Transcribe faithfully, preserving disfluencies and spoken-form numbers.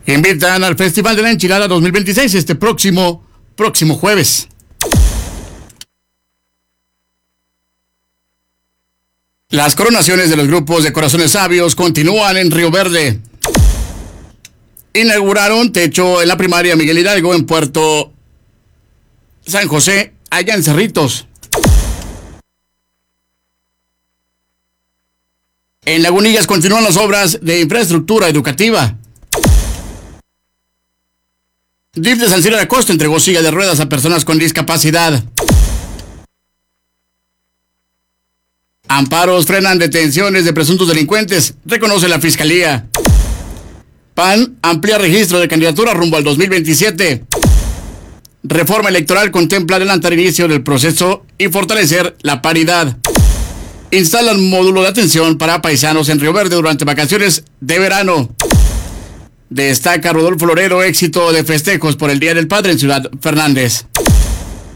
Invitan al Festival de la Enchilada dos mil veintiséis este próximo, próximo jueves. Las coronaciones de los grupos de corazones sabios continúan en Río Verde. Inauguraron techo en la primaria Miguel Hidalgo en Puerto San José, allá en Cerritos. En Lagunillas continúan las obras de infraestructura educativa. D I F de San Ciro de Acosta entregó silla de ruedas a personas con discapacidad. Amparos frenan detenciones de presuntos delincuentes, reconoce la Fiscalía. P A N amplía registro de candidatura rumbo al dos mil veintisiete. Reforma electoral contempla adelantar inicio del proceso y fortalecer la paridad. Instalan módulo de atención para paisanos en Río Verde durante vacaciones de verano. Destaca Rodolfo Lorero éxito de festejos por el Día del Padre en Ciudad Fernández.